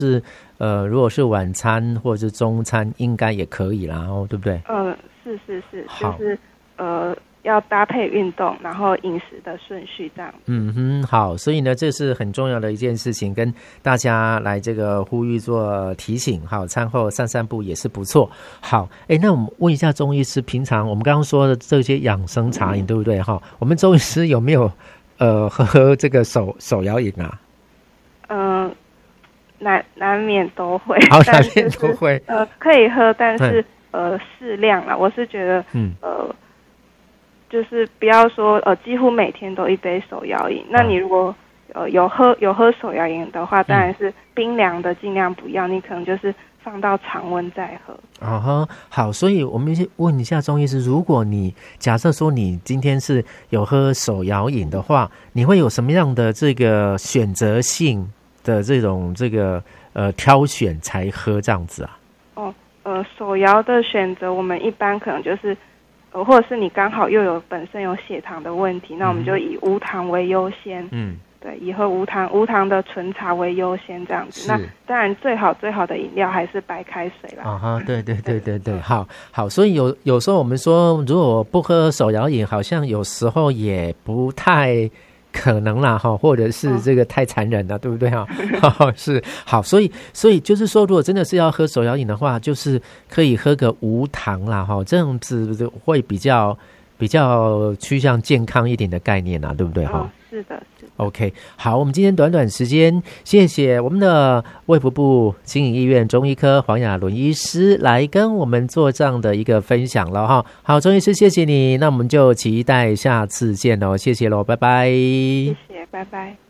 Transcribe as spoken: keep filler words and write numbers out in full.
是呃，如果是晚餐或者是中餐，应该也可以啦，哦，对不对？ 嗯，是是是，就是呃。要搭配运动，然后饮食的顺序这样。 嗯哼，好，所以呢，这是很重要的一件事情，跟大家来这个呼吁做提醒。好，餐后散散步也是不错。好，哎，那我们问一下中医师，平常我们刚刚说的这些养生茶饮，对不对？哈，我们中医师有没有呃喝这个手手摇饮啊？ 嗯、呃，难难免都会， 好，难免都会。 呃，可以喝，但是、嗯、呃适量啦。我是觉得，嗯呃。就是不要说呃，几乎每天都一杯手摇饮。那你如果呃有喝有喝手摇饮的话，当然是冰凉的尽量不要，你可能就是放到常温再喝。 啊哈，好，所以我们先问一下中医师，如果你假设说你今天是有喝手摇饮的话，你会有什么样的这个选择性的这种这个呃挑选才喝这样子啊？ 哦，呃，手摇的选择，我们一般可能就是。呃，或者是你刚好又有本身有血糖的问题，那我们就以无糖为优先。嗯，对，以喝无糖无糖的纯茶为优先这样子。那当然最好最好的饮料还是白开水啦。 啊哈，对对对对对，好好，所以有有时候我们说，如果不喝手摇饮，好像有时候也不太。可能啦哈，或者是这个太残忍了，哦、对不对哈？是好，所以所以就是说，如果真的是要喝手摇饮的话，就是可以喝个无糖啦哈，这样子会比较比较趋向健康一点的概念啊，对不对哈？ 哦，是的，是的。 OK， 好，我们今天短短时间，谢谢我们的卫福部新营医院中医科黄雅伦医师来跟我们做这样的一个分享了哈。好，钟医师，谢谢你，那我们就期待下次见喽，谢谢喽，拜拜。 谢谢，拜拜。